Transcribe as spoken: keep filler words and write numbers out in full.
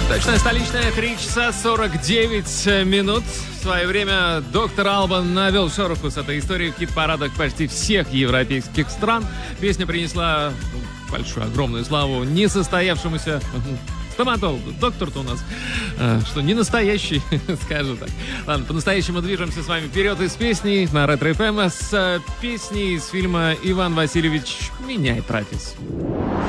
Точно столичная, три часа сорок девять минут. В свое время доктор Албан навел шороху с этой историей в хит-парадах почти всех европейских стран. Песня принесла большую, огромную славу несостоявшемуся стоматологу. Доктор-то у нас, э, что, не настоящий, скажу так. Ладно, по-настоящему движемся с вами вперед из песни на Ретро эф эм с э, песней из фильма «Иван Васильевич меняет профессию».